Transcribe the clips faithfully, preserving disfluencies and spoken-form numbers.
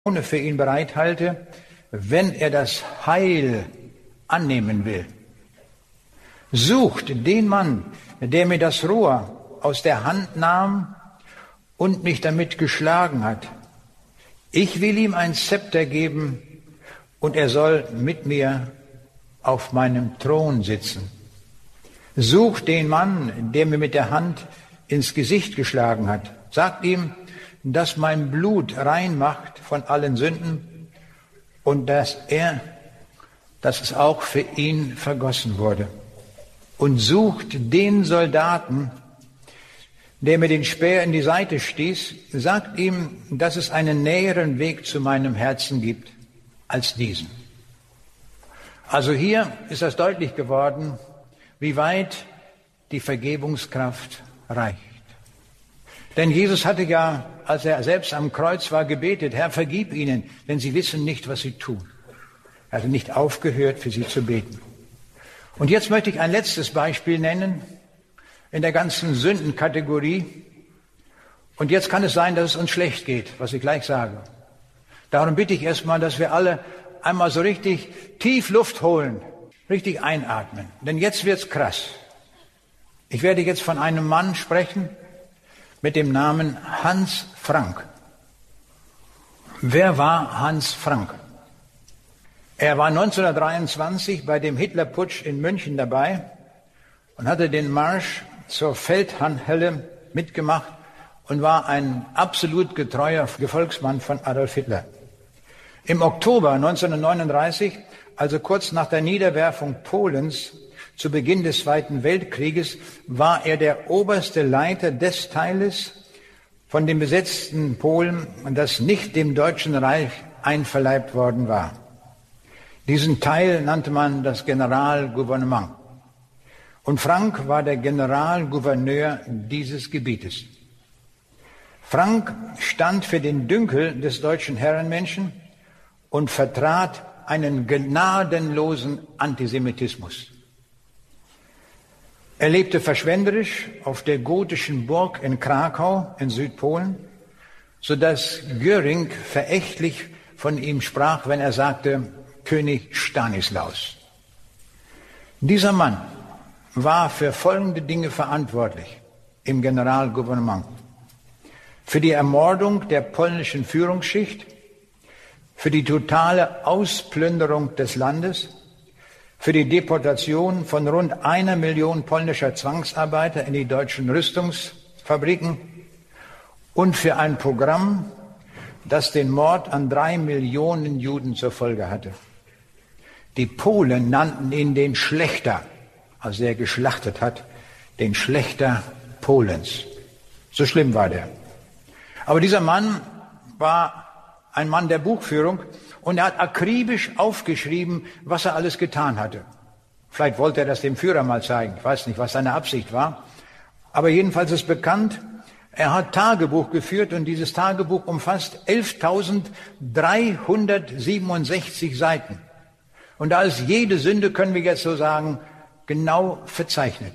für ihn bereithalte, wenn er das Heil annehmen will. Sucht den Mann, der mir das Rohr aus der Hand nahm und mich damit geschlagen hat. Ich will ihm ein Zepter geben und er soll mit mir auf meinem Thron sitzen. Sucht den Mann, der mir mit der Hand ins Gesicht geschlagen hat. Sagt ihm, dass mein Blut rein macht von allen Sünden und dass er, dass es auch für ihn vergossen wurde. Und sucht den Soldaten, der mir den Speer in die Seite stieß, sagt ihm, dass es einen näheren Weg zu meinem Herzen gibt als diesen. Also hier ist das deutlich geworden, wie weit die Vergebungskraft reicht. Denn Jesus hatte ja, als er selbst am Kreuz war, gebetet, Herr, vergib ihnen, denn sie wissen nicht, was sie tun. Er hatte nicht aufgehört, für sie zu beten. Und jetzt möchte ich ein letztes Beispiel nennen in der ganzen Sündenkategorie. Und jetzt kann es sein, dass es uns schlecht geht, was ich gleich sage. Darum bitte ich erstmal, dass wir alle einmal so richtig tief Luft holen, richtig einatmen. Denn jetzt wird's krass. Ich werde jetzt von einem Mann sprechen mit dem Namen Hans Frank. Wer war Hans Frank? Er war neunzehnhundertdreiundzwanzig bei dem Hitlerputsch in München dabei und hatte den Marsch zur Feldherrnhalle mitgemacht und war ein absolut getreuer Gefolgsmann von Adolf Hitler. Im Oktober neunzehnhundertneununddreißig, also kurz nach der Niederwerfung Polens, zu Beginn des Zweiten Weltkrieges, war er der oberste Leiter des Teiles von den besetzten Polen, das nicht dem Deutschen Reich einverleibt worden war. Diesen Teil nannte man das Generalgouvernement. Und Frank war der Generalgouverneur dieses Gebietes. Frank stand für den Dünkel des deutschen Herrenmenschen und vertrat einen gnadenlosen Antisemitismus. Er lebte verschwenderisch auf der gotischen Burg in Krakau in Südpolen, sodass Göring verächtlich von ihm sprach, wenn er sagte, König Stanislaus. Dieser Mann war für folgende Dinge verantwortlich im Generalgouvernement. Für die Ermordung der polnischen Führungsschicht, für die totale Ausplünderung des Landes, für die Deportation von rund einer Million polnischer Zwangsarbeiter in die deutschen Rüstungsfabriken und für ein Programm, das den Mord an drei Millionen Juden zur Folge hatte. Die Polen nannten ihn den Schlächter, also der geschlachtet hat, den Schlächter Polens. So schlimm war der. Aber dieser Mann war ein Mann der Buchführung und er hat akribisch aufgeschrieben, was er alles getan hatte. Vielleicht wollte er das dem Führer mal zeigen. Ich weiß nicht, was seine Absicht war. Aber jedenfalls ist bekannt, er hat Tagebuch geführt und dieses Tagebuch umfasst elftausenddreihundertsiebenundsechzig Seiten. Und da ist jede Sünde, können wir jetzt so sagen, genau verzeichnet.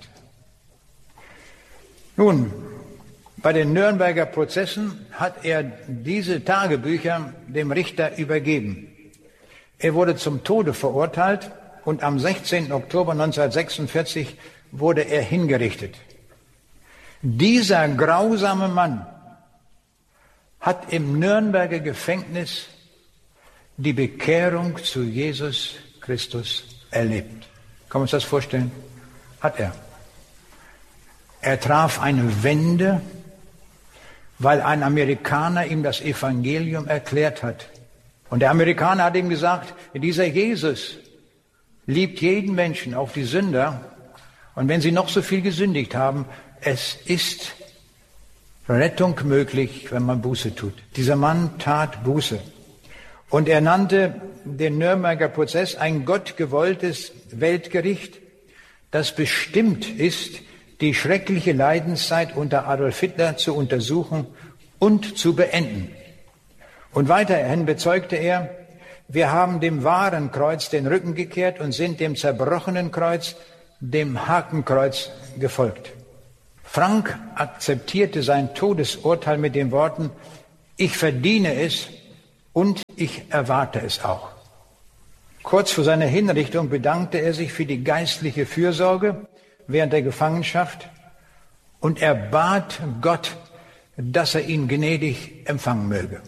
Nun, bei den Nürnberger Prozessen hat er diese Tagebücher dem Richter übergeben. Er wurde zum Tode verurteilt und am sechzehnten Oktober neunzehnhundertsechsundvierzig wurde er hingerichtet. Dieser grausame Mann hat im Nürnberger Gefängnis die Bekehrung zu Jesus Christus erlebt. Können wir uns das vorstellen? Hat er. Er traf eine Wende, weil ein Amerikaner ihm das Evangelium erklärt hat. Und der Amerikaner hat ihm gesagt, dieser Jesus liebt jeden Menschen, auch die Sünder. Und wenn sie noch so viel gesündigt haben, es ist Rettung möglich, wenn man Buße tut. Dieser Mann tat Buße. Und er nannte den Nürnberger Prozess ein gottgewolltes Weltgericht, das bestimmt ist, die schreckliche Leidenszeit unter Adolf Hitler zu untersuchen und zu beenden. Und weiterhin bezeugte er, wir haben dem wahren Kreuz den Rücken gekehrt und sind dem zerbrochenen Kreuz, dem Hakenkreuz, gefolgt. Frank akzeptierte sein Todesurteil mit den Worten, ich verdiene es und ich erwarte es auch. Kurz vor seiner Hinrichtung bedankte er sich für die geistliche Fürsorge während der Gefangenschaft und er bat Gott, dass er ihn gnädig empfangen möge.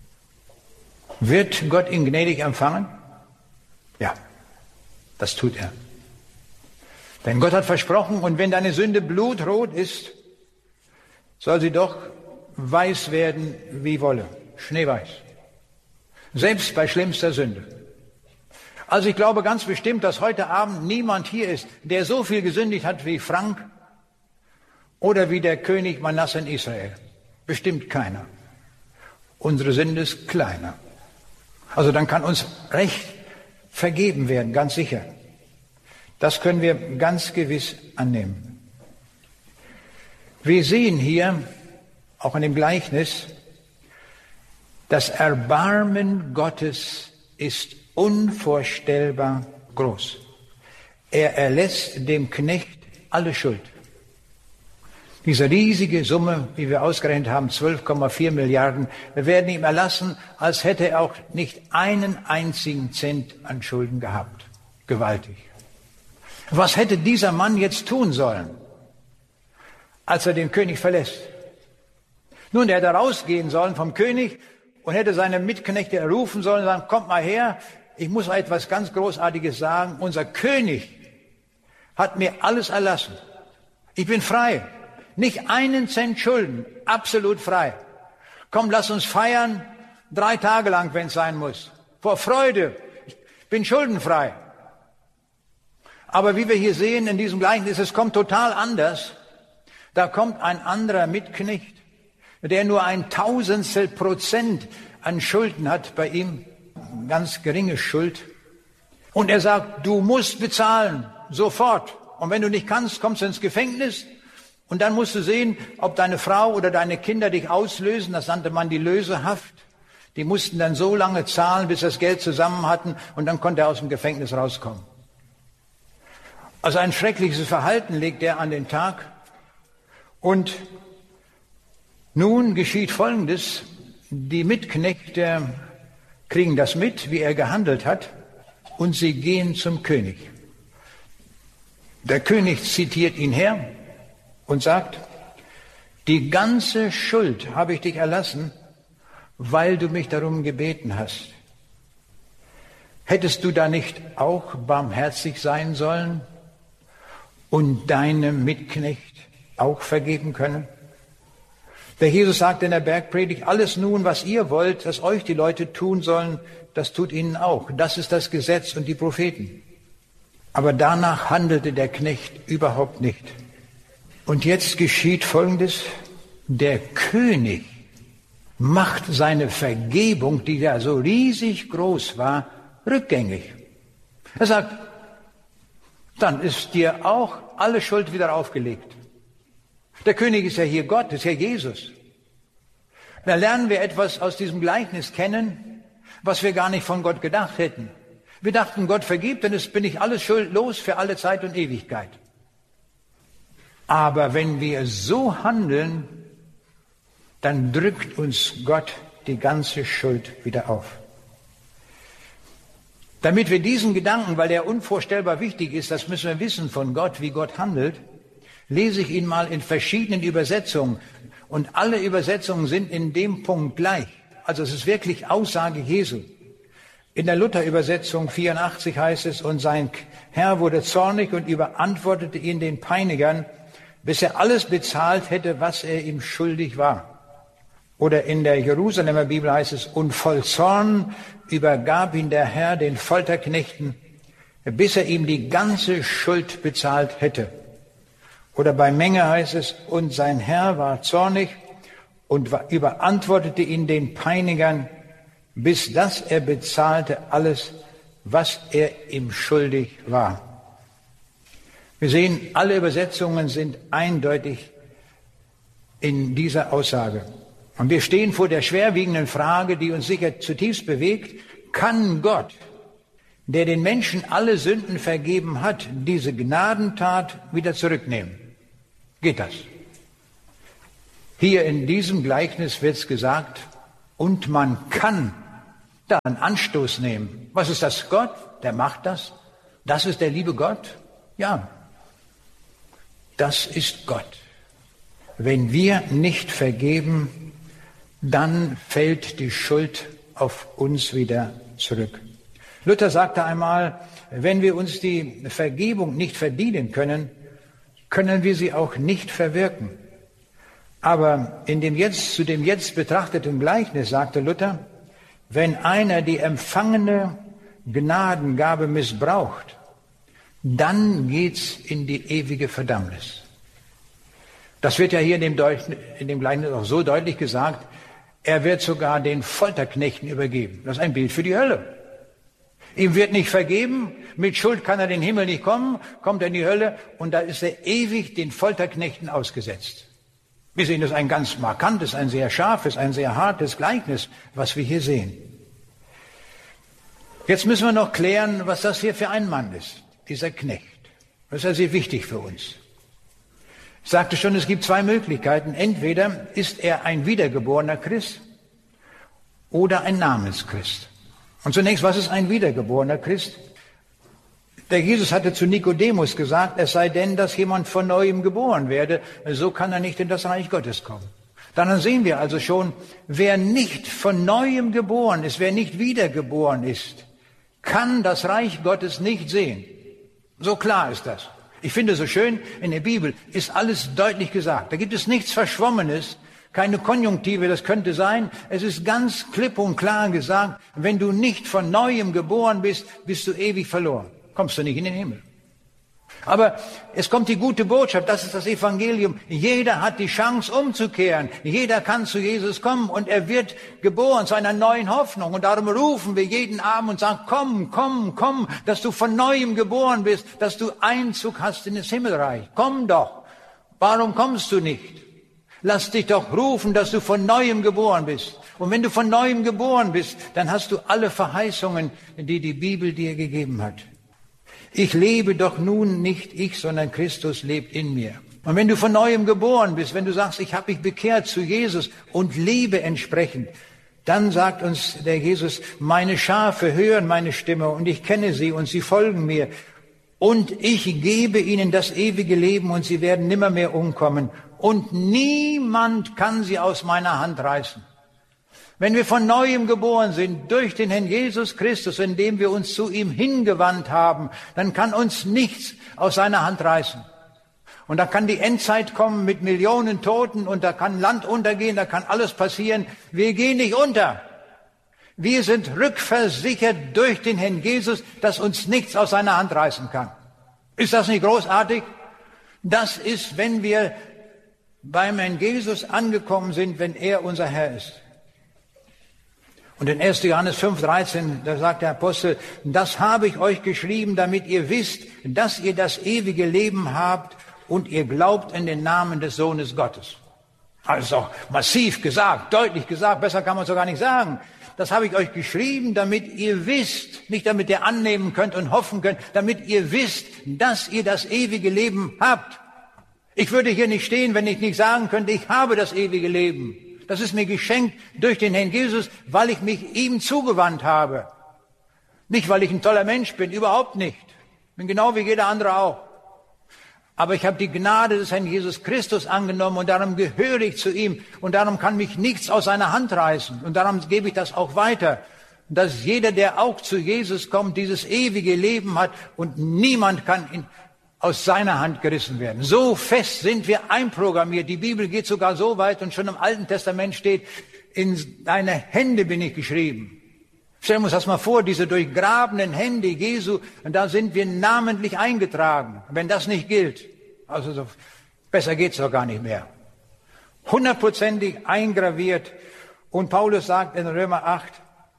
Wird Gott ihn gnädig empfangen? Ja, das tut er. Denn Gott hat versprochen, und wenn deine Sünde blutrot ist, soll sie doch weiß werden wie Wolle, schneeweiß. Selbst bei schlimmster Sünde. Also ich glaube ganz bestimmt, dass heute Abend niemand hier ist, der so viel gesündigt hat wie Frank oder wie der König Manasse in Israel. Bestimmt keiner. Unsere Sünde ist kleiner. Also dann kann uns recht vergeben werden, ganz sicher. Das können wir ganz gewiss annehmen. Wir sehen hier, auch in dem Gleichnis, das Erbarmen Gottes ist unvorstellbar groß. Er erlässt dem Knecht alle Schuld. Diese riesige Summe, wie wir ausgerechnet haben, zwölf Komma vier Milliarden, wir werden ihm erlassen, als hätte er auch nicht einen einzigen Cent an Schulden gehabt. Gewaltig. Was hätte dieser Mann jetzt tun sollen, als er den König verlässt? Nun, er hätte rausgehen sollen vom König und hätte seine Mitknechte rufen sollen und sagen, kommt mal her, ich muss euch etwas ganz Großartiges sagen. Unser König hat mir alles erlassen. Ich bin frei. Nicht einen Cent Schulden. Absolut frei. Komm, lass uns feiern. Drei Tage lang, wenn es sein muss. Vor Freude. Ich bin schuldenfrei. Aber wie wir hier sehen in diesem Gleichnis, es kommt total anders. Da kommt ein anderer Mitknecht, der nur ein Tausendstel Prozent an Schulden hat bei ihm. Ganz geringe Schuld. Und er sagt, du musst bezahlen, sofort. Und wenn du nicht kannst, kommst du ins Gefängnis. Und dann musst du sehen, ob deine Frau oder deine Kinder dich auslösen. Das nannte man die Lösehaft. Die mussten dann so lange zahlen, bis sie das Geld zusammen hatten. Und dann konnte er aus dem Gefängnis rauskommen. Also ein schreckliches Verhalten legt er an den Tag. Und nun geschieht Folgendes. Die Mitknechte kriegen das mit, wie er gehandelt hat, und sie gehen zum König. Der König zitiert ihn her und sagt, die ganze Schuld habe ich dich erlassen, weil du mich darum gebeten hast. Hättest du da nicht auch barmherzig sein sollen und deinem Mitknecht auch vergeben können? Der Jesus sagt in der Bergpredigt, alles nun, was ihr wollt, dass euch die Leute tun sollen, das tut ihnen auch. Das ist das Gesetz und die Propheten. Aber danach handelte der Knecht überhaupt nicht. Und jetzt geschieht Folgendes. Der König macht seine Vergebung, die ja so riesig groß war, rückgängig. Er sagt, dann ist dir auch alle Schuld wieder aufgelegt. Der König ist ja hier Gott, ist ja Jesus. Da lernen wir etwas aus diesem Gleichnis kennen, was wir gar nicht von Gott gedacht hätten. Wir dachten, Gott vergibt, dann bin ich alles schuldlos für alle Zeit und Ewigkeit. Aber wenn wir so handeln, dann drückt uns Gott die ganze Schuld wieder auf. Damit wir diesen Gedanken, weil der unvorstellbar wichtig ist, das müssen wir wissen von Gott, wie Gott handelt, lese ich ihn mal in verschiedenen Übersetzungen. Und alle Übersetzungen sind in dem Punkt gleich. Also es ist wirklich Aussage Jesu. In der Luther-Übersetzung vierundachtzig heißt es, und sein Herr wurde zornig und überantwortete ihn den Peinigern, bis er alles bezahlt hätte, was er ihm schuldig war. Oder in der Jerusalemer Bibel heißt es, und voll Zorn übergab ihn der Herr den Folterknechten, bis er ihm die ganze Schuld bezahlt hätte. Oder bei Menge heißt es, und sein Herr war zornig und überantwortete ihn den Peinigern, bis dass er bezahlte alles, was er ihm schuldig war. Wir sehen, alle Übersetzungen sind eindeutig in dieser Aussage. Und wir stehen vor der schwerwiegenden Frage, die uns sicher zutiefst bewegt. Kann Gott, der den Menschen alle Sünden vergeben hat, diese Gnadentat wieder zurücknehmen? Geht das? Hier in diesem Gleichnis wird es gesagt, und man kann Da einen Anstoß nehmen. Was ist das? Gott? Der macht das? Das ist der liebe Gott? Ja. Das ist Gott. Wenn wir nicht vergeben, dann fällt die Schuld auf uns wieder zurück. Luther sagte einmal, wenn wir uns die Vergebung nicht verdienen können, können wir sie auch nicht verwirken. Aber in dem jetzt, zu dem jetzt betrachteten Gleichnis sagte Luther, wenn einer die empfangene Gnadengabe missbraucht, dann geht's in die ewige Verdammnis. Das wird ja hier in dem, Deut- in dem Gleichnis auch so deutlich gesagt, er wird sogar den Folterknechten übergeben. Das ist ein Bild für die Hölle. Ihm wird nicht vergeben, mit Schuld kann er in den Himmel nicht kommen, kommt er in die Hölle und da ist er ewig den Folterknechten ausgesetzt. Wir sehen, das ist ein ganz markantes, ein sehr scharfes, ein sehr hartes Gleichnis, was wir hier sehen. Jetzt müssen wir noch klären, was das hier für ein Mann ist, dieser Knecht. Das ist ja sehr wichtig für uns. Ich sagte schon, es gibt zwei Möglichkeiten. Entweder ist er ein wiedergeborener Christ oder ein Namenschrist. Und zunächst, was ist ein wiedergeborener Christ? Der Jesus hatte zu Nikodemus gesagt, es sei denn, dass jemand von Neuem geboren werde, so kann er nicht in das Reich Gottes kommen. Dann sehen wir also schon, wer nicht von Neuem geboren ist, wer nicht wiedergeboren ist, kann das Reich Gottes nicht sehen. So klar ist das. Ich finde so schön, in der Bibel ist alles deutlich gesagt. Da gibt es nichts Verschwommenes, keine Konjunktive, das könnte sein. Es ist ganz klipp und klar gesagt, wenn du nicht von Neuem geboren bist, bist du ewig verloren. Kommst du nicht in den Himmel. Aber es kommt die gute Botschaft, das ist das Evangelium. Jeder hat die Chance umzukehren. Jeder kann zu Jesus kommen und er wird geboren zu einer neuen Hoffnung. Und darum rufen wir jeden Abend und sagen, komm, komm, komm, dass du von Neuem geboren bist, dass du Einzug hast in das Himmelreich. Komm doch. Warum kommst du nicht? Lass dich doch rufen, dass du von Neuem geboren bist. Und wenn du von Neuem geboren bist, dann hast du alle Verheißungen, die die Bibel dir gegeben hat. Ich lebe doch nun nicht ich, sondern Christus lebt in mir. Und wenn du von Neuem geboren bist, wenn du sagst, ich habe mich bekehrt zu Jesus und lebe entsprechend, dann sagt uns der Jesus, meine Schafe hören meine Stimme und ich kenne sie und sie folgen mir. Und ich gebe ihnen das ewige Leben und sie werden nimmermehr umkommen. Und niemand kann sie aus meiner Hand reißen. Wenn wir von Neuem geboren sind, durch den Herrn Jesus Christus, indem wir uns zu ihm hingewandt haben, dann kann uns nichts aus seiner Hand reißen. Und da kann die Endzeit kommen mit Millionen Toten und da kann Land untergehen, da kann alles passieren. Wir gehen nicht unter. Wir sind rückversichert durch den Herrn Jesus, dass uns nichts aus seiner Hand reißen kann. Ist das nicht großartig? Das ist, wenn wir beim Herrn Jesus angekommen sind, wenn er unser Herr ist. Und in erster Johannes fünf, dreizehn, da sagt der Apostel, das habe ich euch geschrieben, damit ihr wisst, dass ihr das ewige Leben habt und ihr glaubt in den Namen des Sohnes Gottes. Also auch massiv gesagt, deutlich gesagt, besser kann man es doch gar nicht sagen. Das habe ich euch geschrieben, damit ihr wisst, nicht damit ihr annehmen könnt und hoffen könnt, damit ihr wisst, dass ihr das ewige Leben habt. Ich würde hier nicht stehen, wenn ich nicht sagen könnte, ich habe das ewige Leben. Das ist mir geschenkt durch den Herrn Jesus, weil ich mich ihm zugewandt habe. Nicht, weil ich ein toller Mensch bin, überhaupt nicht. Ich bin genau wie jeder andere auch. Aber ich habe die Gnade des Herrn Jesus Christus angenommen und darum gehöre ich zu ihm und darum kann mich nichts aus seiner Hand reißen und darum gebe ich das auch weiter. Dass jeder, der auch zu Jesus kommt, dieses ewige Leben hat und niemand kann ihn aus seiner Hand gerissen werden. So fest sind wir einprogrammiert. Die Bibel geht sogar so weit und schon im Alten Testament steht, in deine Hände bin ich geschrieben. Stellen wir uns das mal vor, diese durchgrabenen Hände Jesu, und da sind wir namentlich eingetragen. Wenn das nicht gilt, also so, besser geht's doch gar nicht mehr. Hundertprozentig eingraviert. Und Paulus sagt in Römer acht,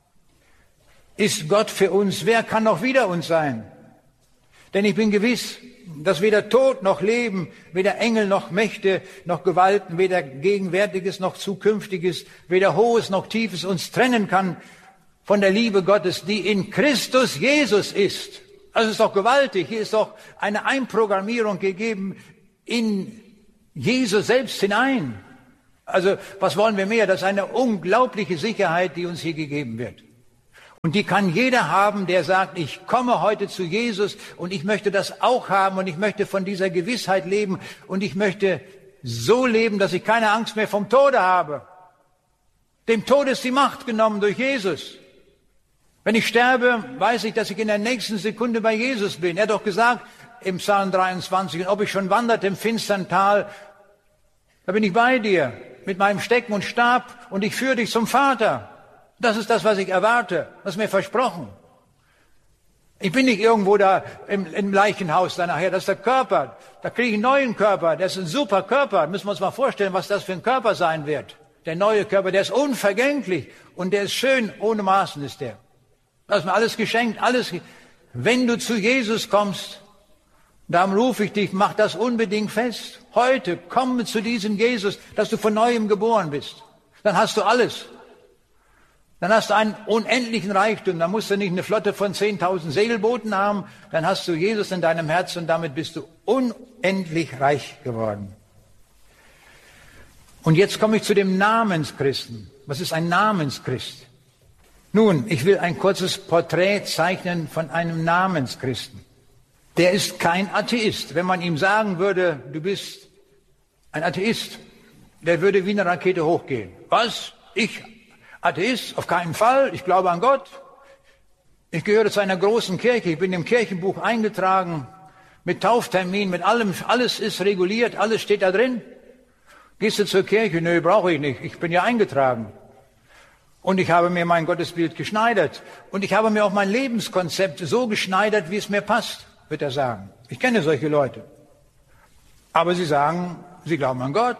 ist Gott für uns, wer kann noch wider uns sein? Denn ich bin gewiss, dass weder Tod noch Leben, weder Engel noch Mächte noch Gewalten, weder Gegenwärtiges noch Zukünftiges, weder Hohes noch Tiefes uns trennen kann von der Liebe Gottes, die in Christus Jesus ist. Also es ist doch gewaltig. Hier ist doch eine Einprogrammierung gegeben in Jesus selbst hinein. Also was wollen wir mehr? Das ist eine unglaubliche Sicherheit, die uns hier gegeben wird. Und die kann jeder haben, der sagt, ich komme heute zu Jesus und ich möchte das auch haben und ich möchte von dieser Gewissheit leben und ich möchte so leben, dass ich keine Angst mehr vom Tode habe. Dem Tod ist die Macht genommen durch Jesus. Wenn ich sterbe, weiß ich, dass ich in der nächsten Sekunde bei Jesus bin. Er hat doch gesagt im Psalm dreiundzwanzig, und ob ich schon wanderte im finstern Tal, da bin ich bei dir mit meinem Stecken und Stab und ich führe dich zum Vater. Das ist das, was ich erwarte. Das ist mir versprochen. Ich bin nicht irgendwo da im, im Leichenhaus da nachher. Das ist der Körper. Da kriege ich einen neuen Körper. Das ist ein super Körper. Müssen wir uns mal vorstellen, was das für ein Körper sein wird. Der neue Körper, der ist unvergänglich und der ist schön. Ohne Maßen ist der. Das ist mir alles geschenkt. Alles. Wenn du zu Jesus kommst, darum rufe ich dich, mach das unbedingt fest. Heute komme zu diesem Jesus, dass du von Neuem geboren bist. Dann hast du alles. Dann hast du einen unendlichen Reichtum. Dann musst du nicht eine Flotte von zehntausend Segelbooten haben. Dann hast du Jesus in deinem Herzen und damit bist du unendlich reich geworden. Und jetzt komme ich zu dem Namenschristen. Was ist ein Namenschrist? Nun, ich will ein kurzes Porträt zeichnen von einem Namenschristen. Der ist kein Atheist. Wenn man ihm sagen würde, du bist ein Atheist, der würde wie eine Rakete hochgehen. Was? Ich Atheist? Auf keinen Fall. Ich glaube an Gott. Ich gehöre zu einer großen Kirche. Ich bin im Kirchenbuch eingetragen. Mit Tauftermin, mit allem. Alles ist reguliert. Alles steht da drin. Gehst du zur Kirche? Nö, brauche ich nicht. Ich bin ja eingetragen. Und ich habe mir mein Gottesbild geschneidert. Und ich habe mir auch mein Lebenskonzept so geschneidert, wie es mir passt, wird er sagen. Ich kenne solche Leute. Aber sie sagen, sie glauben an Gott.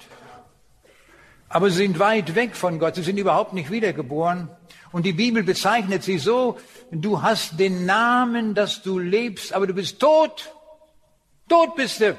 Aber sie sind weit weg von Gott. Sie sind überhaupt nicht wiedergeboren. Und die Bibel bezeichnet sie so, du hast den Namen, dass du lebst, aber du bist tot. Tot bist du.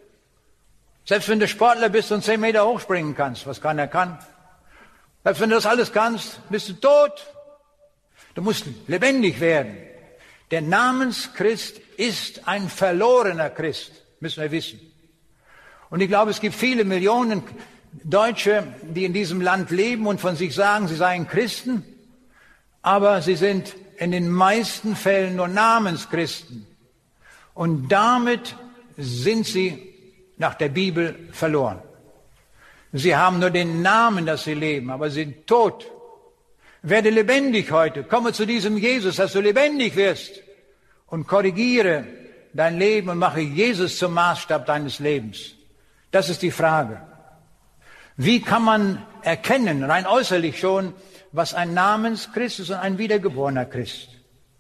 Selbst wenn du Sportler bist und zehn Meter hochspringen kannst, was keiner kann. Selbst wenn du das alles kannst, bist du tot. Du musst lebendig werden. Der Namenschrist ist ein verlorener Christ, müssen wir wissen. Und ich glaube, es gibt viele Millionen Deutsche, die in diesem Land leben und von sich sagen, sie seien Christen, aber sie sind in den meisten Fällen nur Namenschristen. Und damit sind sie nach der Bibel verloren. Sie haben nur den Namen, dass sie leben, aber sie sind tot. Werde lebendig heute. Komme zu diesem Jesus, dass du lebendig wirst. Und korrigiere dein Leben und mache Jesus zum Maßstab deines Lebens. Das ist die Frage. Wie kann man erkennen, rein äußerlich schon, was ein Namenschrist ist und ein wiedergeborener Christ?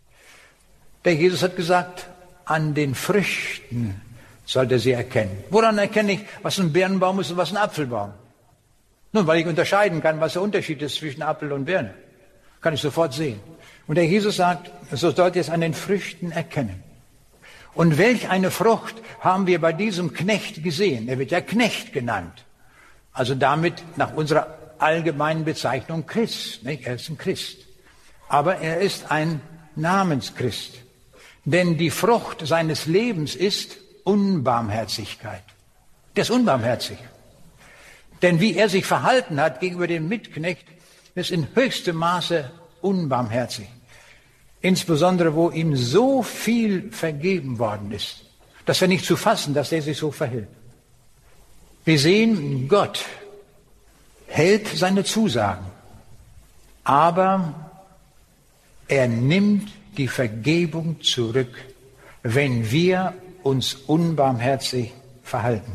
Der Jesus hat gesagt, an den Früchten sollt ihr sie erkennen. Woran erkenne ich, was ein Birnbaum ist und was ein Apfelbaum? Nun, weil ich unterscheiden kann, was der Unterschied ist zwischen Apfel und Birne. Kann ich sofort sehen. Und der Jesus sagt, so sollt ihr es an den Früchten erkennen. Und welch eine Frucht haben wir bei diesem Knecht gesehen? Er wird ja Knecht genannt. Also damit nach unserer allgemeinen Bezeichnung Christ. Nicht? Er ist ein Christ. Aber er ist ein Namenschrist. Denn die Frucht seines Lebens ist Unbarmherzigkeit. Der ist unbarmherzig. Denn wie er sich verhalten hat gegenüber dem Mitknecht, ist in höchstem Maße unbarmherzig. Insbesondere, wo ihm so viel vergeben worden ist, dass er nicht zu fassen, dass er sich so verhält. Wir sehen, Gott hält seine Zusagen, aber er nimmt die Vergebung zurück, wenn wir uns unbarmherzig verhalten.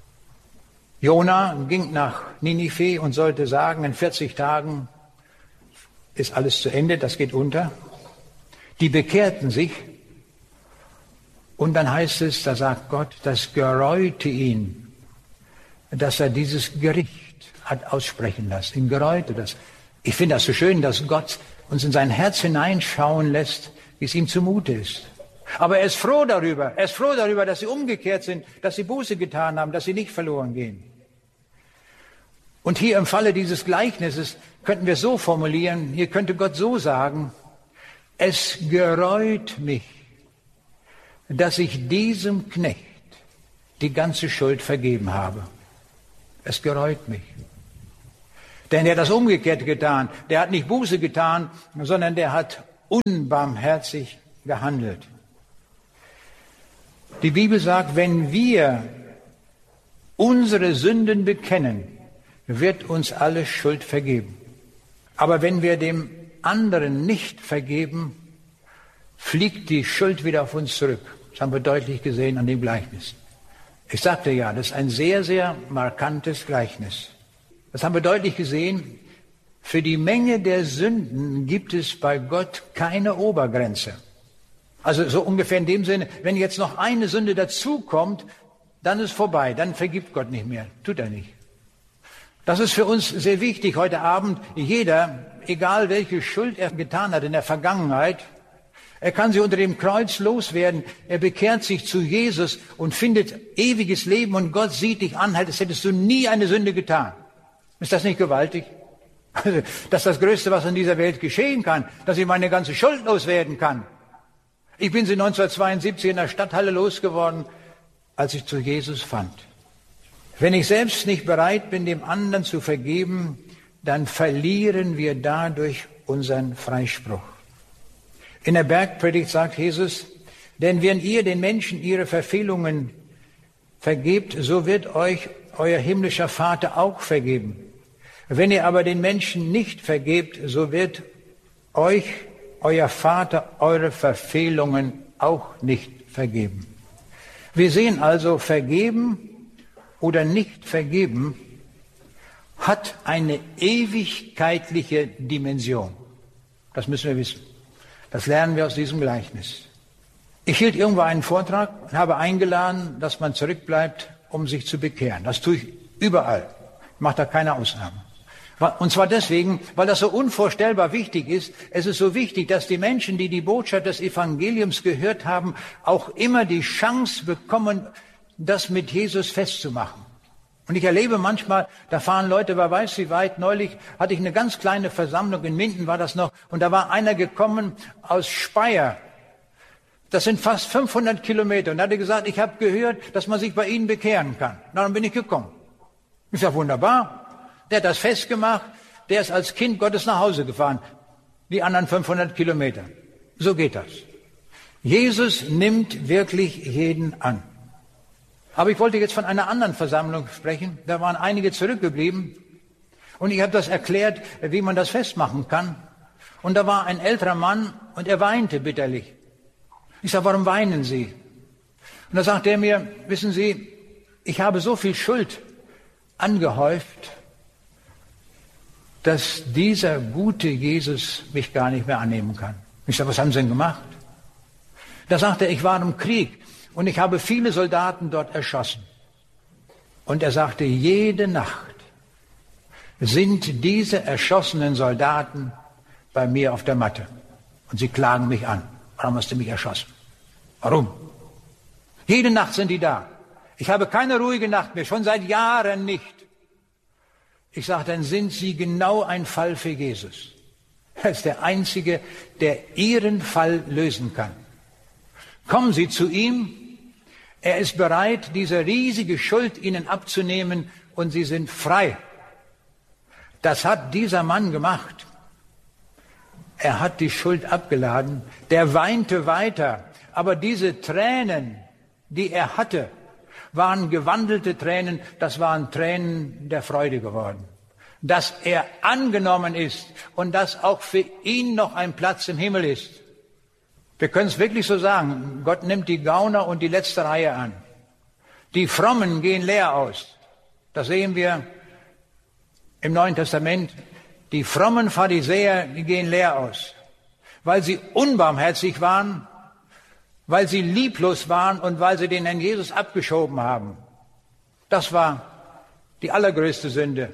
Jona ging nach Ninive und sollte sagen, in vierzig Tagen ist alles zu Ende, das geht unter. Die bekehrten sich und dann heißt es, da sagt Gott, das gereute ihn, dass er dieses Gericht hat aussprechen lassen. Ihn gereute das. Ich finde das so schön, dass Gott uns in sein Herz hineinschauen lässt, wie es ihm zumute ist. Aber er ist froh darüber, er ist froh darüber, dass sie umgekehrt sind, dass sie Buße getan haben, dass sie nicht verloren gehen. Und hier im Falle dieses Gleichnisses könnten wir so formulieren, hier könnte Gott so sagen, es gereut mich, dass ich diesem Knecht die ganze Schuld vergeben habe. Es gereut mich. Denn er hat das umgekehrt getan. Der hat nicht Buße getan, sondern der hat unbarmherzig gehandelt. Die Bibel sagt, wenn wir unsere Sünden bekennen, wird uns alle Schuld vergeben. Aber wenn wir dem anderen nicht vergeben, fliegt die Schuld wieder auf uns zurück. Das haben wir deutlich gesehen an dem Gleichnis. Ich sagte ja, das ist ein sehr, sehr markantes Gleichnis. Das haben wir deutlich gesehen. Für die Menge der Sünden gibt es bei Gott keine Obergrenze. Also so ungefähr in dem Sinne, wenn jetzt noch eine Sünde dazukommt, dann ist vorbei, dann vergibt Gott nicht mehr. Tut er nicht. Das ist für uns sehr wichtig heute Abend. Jeder, egal welche Schuld er getan hat in der Vergangenheit, er kann sie unter dem Kreuz loswerden. Er bekehrt sich zu Jesus und findet ewiges Leben und Gott sieht dich an, als hättest du nie eine Sünde getan. Ist das nicht gewaltig? Also, das ist das Größte, was in dieser Welt geschehen kann, dass ich meine ganze Schuld loswerden kann. Ich bin sie neunzehnhundertzweiundsiebzig in der Stadthalle losgeworden, als ich zu Jesus fand. Wenn ich selbst nicht bereit bin, dem anderen zu vergeben, dann verlieren wir dadurch unseren Freispruch. In der Bergpredigt sagt Jesus, denn wenn ihr den Menschen ihre Verfehlungen vergebt, so wird euch euer himmlischer Vater auch vergeben. Wenn ihr aber den Menschen nicht vergebt, so wird euch euer Vater eure Verfehlungen auch nicht vergeben. Wir sehen also, vergeben oder nicht vergeben hat eine ewigkeitliche Dimension. Das müssen wir wissen. Das lernen wir aus diesem Gleichnis. Ich hielt irgendwo einen Vortrag und habe eingeladen, dass man zurückbleibt, um sich zu bekehren. Das tue ich überall. Ich mache da keine Ausnahmen. Und zwar deswegen, weil das so unvorstellbar wichtig ist. Es ist so wichtig, dass die Menschen, die die Botschaft des Evangeliums gehört haben, auch immer die Chance bekommen, das mit Jesus festzumachen. Und ich erlebe manchmal, da fahren Leute, wer weiß wie weit. Neulich hatte ich eine ganz kleine Versammlung, in Minden war das noch, und da war einer gekommen aus Speyer. Das sind fast fünfhundert Kilometer. Und er hatte gesagt, ich habe gehört, dass man sich bei Ihnen bekehren kann. Na, dann bin ich gekommen. Ich sage, wunderbar. Der hat das festgemacht, der ist als Kind Gottes nach Hause gefahren. Die anderen fünfhundert Kilometer. So geht das. Jesus nimmt wirklich jeden an. Aber ich wollte jetzt von einer anderen Versammlung sprechen. Da waren einige zurückgeblieben. Und ich habe das erklärt, wie man das festmachen kann. Und da war ein älterer Mann und er weinte bitterlich. Ich sage, warum weinen Sie? Und da sagt er mir, wissen Sie, ich habe so viel Schuld angehäuft, dass dieser gute Jesus mich gar nicht mehr annehmen kann. Ich sage, was haben Sie denn gemacht? Da sagt er, ich war im Krieg und ich habe viele Soldaten dort erschossen. Und er sagte, jede Nacht sind diese erschossenen Soldaten bei mir auf der Matte. Und sie klagen mich an. Warum hast du mich erschossen? Warum? Jede Nacht sind die da. Ich habe keine ruhige Nacht mehr, schon seit Jahren nicht. Ich sage, dann sind Sie genau ein Fall für Jesus. Er ist der Einzige, der Ihren Fall lösen kann. Kommen Sie zu ihm. Er ist bereit, diese riesige Schuld Ihnen abzunehmen und Sie sind frei. Das hat dieser Mann gemacht. Er hat die Schuld abgeladen. Der weinte weiter. Aber diese Tränen, die er hatte, waren gewandelte Tränen, das waren Tränen der Freude geworden. Dass er angenommen ist und dass auch für ihn noch ein Platz im Himmel ist. Wir können es wirklich so sagen, Gott nimmt die Gauner und die letzte Reihe an. Die Frommen gehen leer aus. Das sehen wir im Neuen Testament. Die frommen Pharisäer, die gehen leer aus, weil sie unbarmherzig waren, weil sie lieblos waren und weil sie den Herrn Jesus abgeschoben haben. Das war die allergrößte Sünde.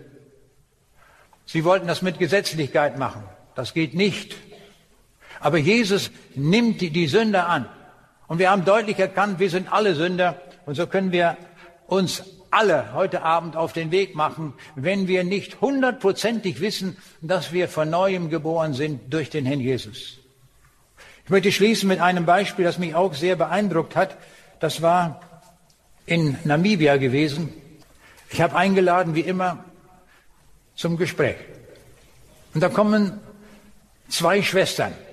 Sie wollten das mit Gesetzlichkeit machen. Das geht nicht. Aber Jesus nimmt die, die Sünder an. Und wir haben deutlich erkannt, wir sind alle Sünder. Und so können wir uns alle heute Abend auf den Weg machen, wenn wir nicht hundertprozentig wissen, dass wir von Neuem geboren sind durch den Herrn Jesus. Ich möchte schließen mit einem Beispiel, das mich auch sehr beeindruckt hat. Das war in Namibia gewesen. Ich habe eingeladen, wie immer, zum Gespräch. Und da kommen zwei Schwestern.